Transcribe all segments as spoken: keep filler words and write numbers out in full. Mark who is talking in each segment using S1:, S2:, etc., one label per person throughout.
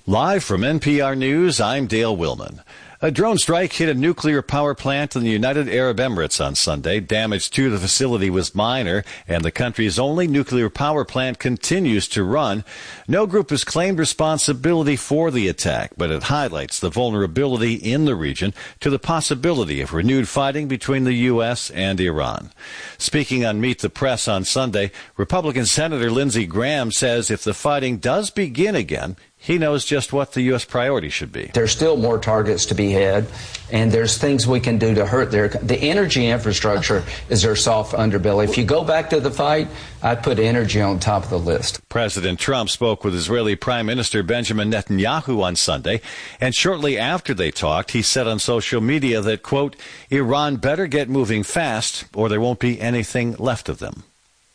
S1: Live from N P R News, I'm Dale Willman. A drone strike hit a nuclear power plant in the United Arab Emirates on Sunday. Damage to the facility was minor, and the country's only nuclear power plant continues to run. No group has claimed responsibility for the attack, but it highlights the vulnerability in the region to the possibility of renewed fighting between the U S and Iran. Speaking on Meet the Press on Sunday, Republican Senator Lindsey Graham says if the fighting does begin again, he knows just what the U S priority should be.
S2: There's still more targets to be had, and there's things we can do to hurt their... The energy infrastructure is their soft underbelly. If you go back to the fight, I'd put energy on top of the list.
S1: President Trump spoke with Israeli Prime Minister Benjamin Netanyahu on Sunday, and shortly after they talked, he said on social media that, quote, Iran better get moving fast or there won't be anything left of them.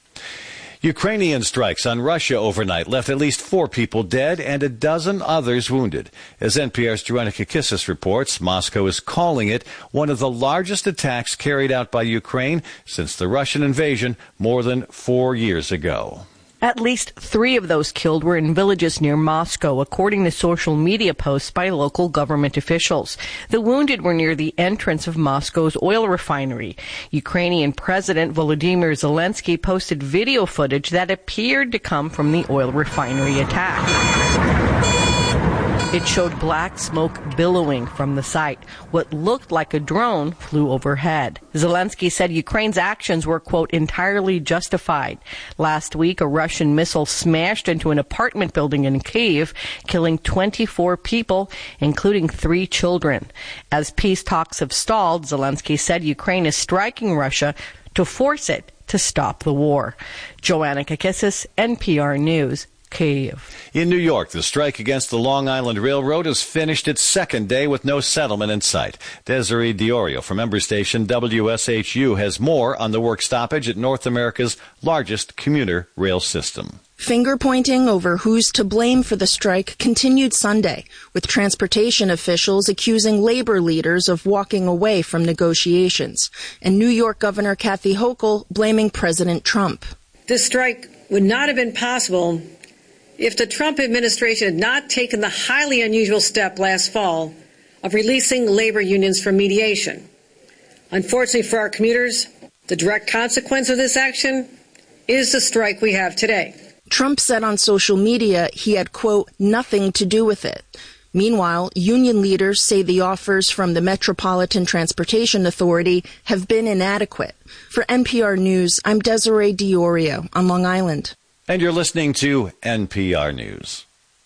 S1: Ukrainian strikes on Russia overnight left at least four people dead and a dozen others wounded. As N P R's Joanna Kakissis reports, Moscow is calling it one of the largest attacks carried out by Ukraine since the Russian invasion more than four years ago.
S3: At least three of those killed were in villages near Moscow, according to social media posts by local government officials. The wounded were near the entrance of Moscow's oil refinery. Ukrainian President Volodymyr Zelensky posted video footage that appeared to come from the oil refinery attack. It showed black smoke billowing from the site. What looked like a drone flew overhead. Zelensky said Ukraine's actions were, quote, entirely justified. Last week, a Russian missile smashed into an apartment building in Kyiv, killing twenty-four people, including three children. As peace talks have stalled, Zelensky said Ukraine is striking Russia to force it to stop the war. Joanna Kakissis, N P R News. Kyiv.
S1: In New York, the strike against the Long Island Railroad has finished its second day with no settlement in sight. Desiree Diorio from member station W S H U has more on the work stoppage at North America's largest commuter rail system.
S4: Finger-pointing over who's to blame for the strike continued Sunday, with transportation officials accusing labor leaders of walking away from negotiations, and New York Governor Kathy Hochul blaming President Trump.
S5: This strike would not have been possible if the Trump administration had not taken the highly unusual step last fall of releasing labor unions from mediation. Unfortunately for our commuters, the direct consequence of this action is the strike we have today.
S4: Trump said on social media he had, quote, nothing to do with it. Meanwhile, union leaders say the offers from the Metropolitan Transportation Authority have been inadequate. For N P R News, I'm Desiree Diorio on Long Island.
S1: And you're listening to N P R News.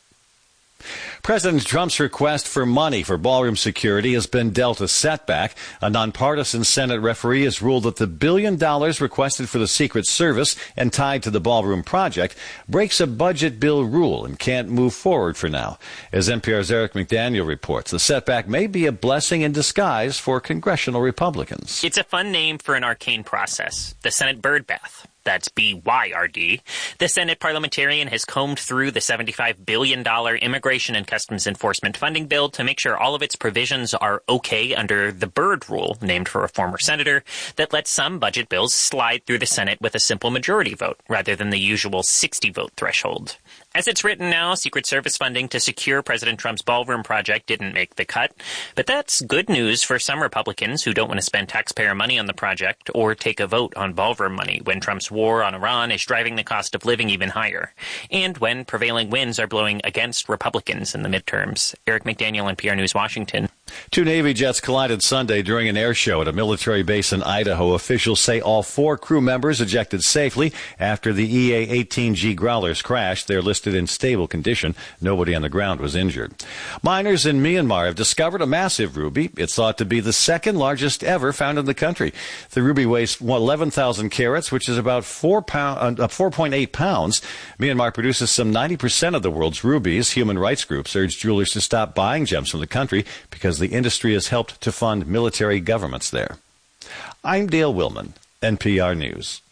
S1: President Trump's request for money for ballroom security has been dealt a setback. A nonpartisan Senate referee has ruled that the billion dollars requested for the Secret Service and tied to the ballroom project breaks a budget bill rule and can't move forward for now. As N P R's Eric McDaniel reports, the setback may be a blessing in disguise for congressional Republicans.
S6: It's a fun name for an arcane process, the Senate birdbath. That's B Y R D. The Senate parliamentarian has combed through the seventy-five billion dollars Immigration and Customs Enforcement funding bill to make sure all of its provisions are okay under the Byrd Rule, named for a former senator, that lets some budget bills slide through the Senate with a simple majority vote, rather than the usual sixty-vote threshold. As it's written now, Secret Service funding to secure President Trump's ballroom project didn't make the cut. But that's good news for some Republicans who don't want to spend taxpayer money on the project or take a vote on ballroom money when Trump's war on Iran is driving the cost of living even higher, and when prevailing winds are blowing against Republicans in the midterms. Eric McDaniel, N P R News, Washington.
S1: Two Navy jets collided Sunday during an air show at a military base in Idaho. Officials say all four crew members ejected safely after the E A eighteen G Growlers crashed. They're listed in stable condition. Nobody on the ground was injured. Miners in Myanmar have discovered a massive ruby. It's thought to be the second largest ever found in the country. The ruby weighs eleven thousand carats, which is about four pound, uh, four point eight pounds. Myanmar produces some ninety percent of the world's rubies. Human rights groups urge jewelers to stop buying gems from the country because the industry has helped to fund military governments there. I'm Dale Willman, N P R News.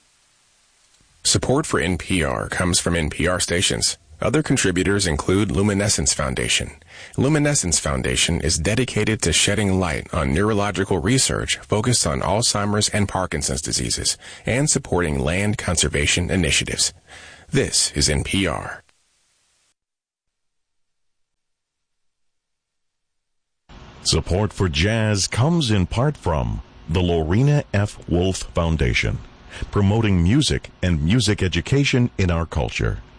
S7: Support for N P R comes from N P R stations. Other contributors include Luminescence Foundation. Luminescence Foundation is dedicated to shedding light on neurological research focused on Alzheimer's and Parkinson's diseases and supporting land conservation initiatives. This is N P R.
S8: Support for jazz comes in part from the Lorena F. Wolf Foundation, promoting music and music education in our culture.